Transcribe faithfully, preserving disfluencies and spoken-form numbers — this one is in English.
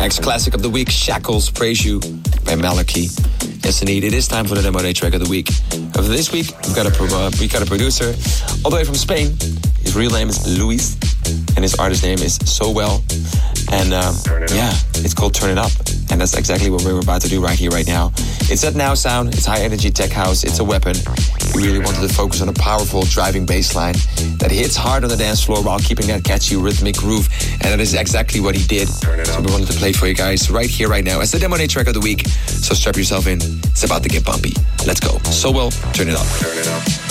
Ex-classic of the week, Shackles, Praise You by Malachi. Yes, indeed, it is time for the Demo Day track of the week. For this week, we've got a, pro- uh, we got a producer all the way from Spain. His real name is Luis, and his artist name is So Well. And um, yeah, it's called Turn It Up. And that's exactly what we're about to do right here, right now. It's that now sound, it's high energy tech house, it's a weapon. We really wanted to focus on a powerful driving bass line that hits hard on the dance floor while keeping that catchy rhythmic groove. And that is exactly what he did. So we wanted to play it for you guys right here, right now. It's the Demo Day track of the week. So strap yourself in. It's about to get bumpy. Let's go. So Well, Turn It Up. Turn it up.